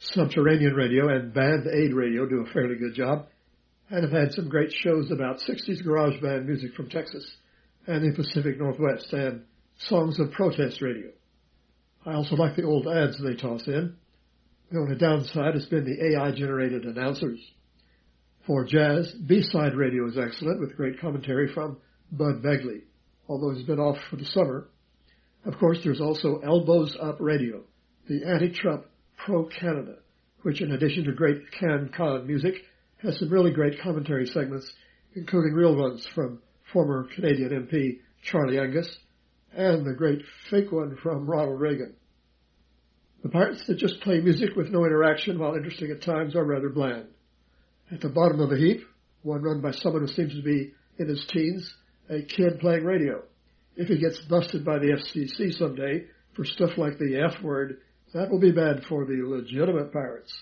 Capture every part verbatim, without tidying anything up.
Subterranean Radio and Band Aid Radio do a fairly good job, and have had some great shows about sixties garage band music from Texas and the Pacific Northwest, and Songs of Protest Radio. I also like the old ads they toss in. The only downside has been the A I-generated announcers. For jazz, B-side radio is excellent, with great commentary from Bud Begley, although he's been off for the summer. Of course, there's also Elbows Up Radio, the anti-Trump pro-Canada, which, in addition to great can-con music, has some really great commentary segments, including real ones from former Canadian M P Charlie Angus and the great fake one from Ronald Reagan. The parts that just play music with no interaction, while interesting at times, are rather bland. At the bottom of the heap, one run by someone who seems to be in his teens, a kid playing radio. If he gets busted by the F C C someday for stuff like the F word, that will be bad for the legitimate pirates.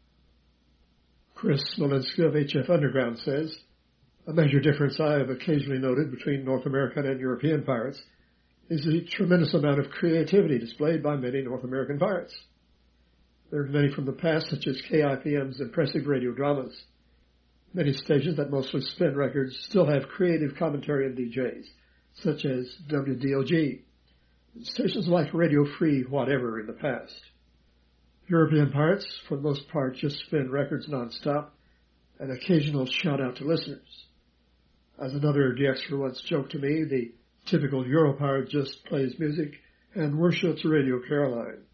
Chris Smolinski of H F Underground says, a major difference I have occasionally noted between North American and European pirates is the tremendous amount of creativity displayed by many North American pirates. There are many from the past, such as K I P M's impressive radio dramas. Many stations that mostly spin records still have creative commentary and D Js, such as W D O G. Stations like Radio Free Whatever in the past. European pirates, for the most part, just spin records nonstop, an occasional shout-out to listeners. As another D Xer once joked to me, the typical Euro pirate just plays music and worships Radio Caroline.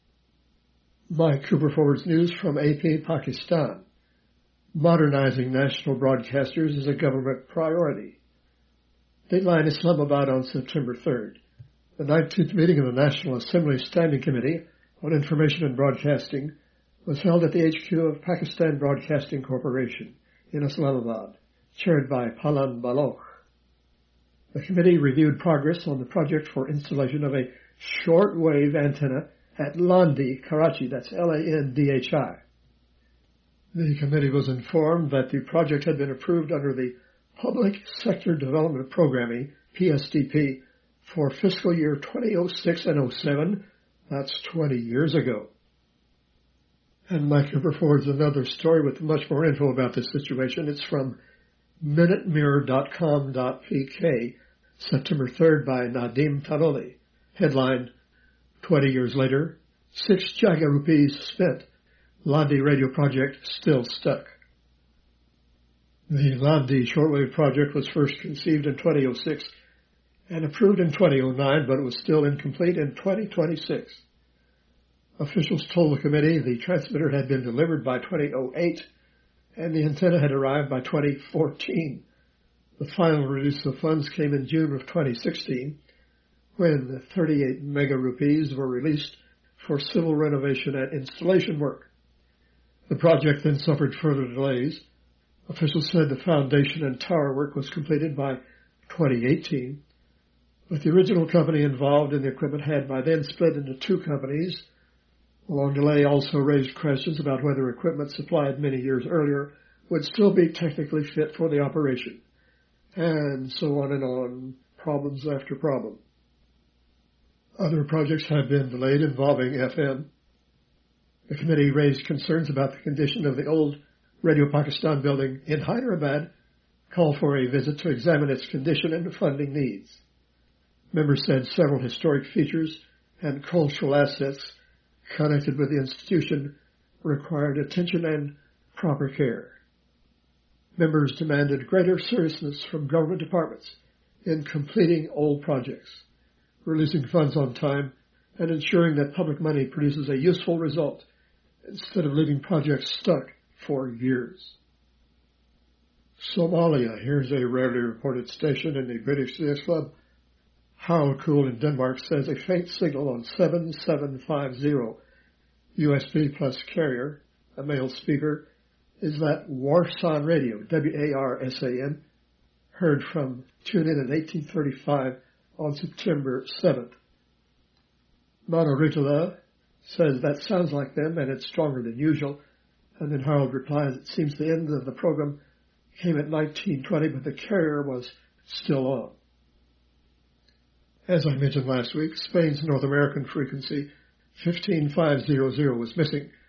Mike Cooper forwards news from A P Pakistan. Modernizing national broadcasters is a government priority. Dateline Islamabad on September third. The nineteenth meeting of the National Assembly Standing Committee on Information and Broadcasting was held at the H Q of Pakistan Broadcasting Corporation in Islamabad, chaired by Palan Baloch. The committee reviewed progress on the project for installation of a shortwave antenna at Landi, Karachi, that's L A N D H I. The committee was informed that the project had been approved under the Public Sector Development Programming, P S D P, for fiscal year twenty oh six and oh seven, that's twenty years ago. And Mike Cooper forwards another story with much more info about this situation. It's from minute mirror dot com dot p k, September third, by Nadim Tanoli. Headline, twenty years later, six Jaga rupees spent. Landi radio project still stuck. The Landi shortwave project was first conceived in twenty oh six and approved in twenty oh nine, but it was still incomplete in twenty twenty-six. Officials told the committee the transmitter had been delivered by twenty oh eight and the antenna had arrived by twenty fourteen. The final release of funds came in June of twenty sixteen, when the thirty-eight mega rupees were released for civil renovation and installation work. The project then suffered further delays. Officials said the foundation and tower work was completed by twenty eighteen, but the original company involved in the equipment had by then split into two companies. The long delay also raised questions about whether equipment supplied many years earlier would still be technically fit for the operation, and so on and on, problems after problem. Other projects have been delayed involving F M. The committee raised concerns about the condition of the old Radio Pakistan building in Hyderabad, called for a visit to examine its condition and funding needs. Members said several historic features and cultural assets connected with the institution required attention and proper care. Members demanded greater seriousness from government departments in completing old projects, releasing funds on time, and ensuring that public money produces a useful result instead of leaving projects stuck for years. Somalia. Here's a rarely reported station in the British C S Club. Harold Cool in Denmark says a faint signal on seven seven five zero U S B plus carrier, a male speaker, is that Warsan Radio, W A R S A N, heard from TuneIn in eighteen thirty-five on September seventh. Monoritala says that sounds like them and it's stronger than usual. And then Harold replies, it seems the end of the program came at nineteen twenty, but the carrier was still on. As I mentioned last week, Spain's North American frequency fifteen five hundred was missing,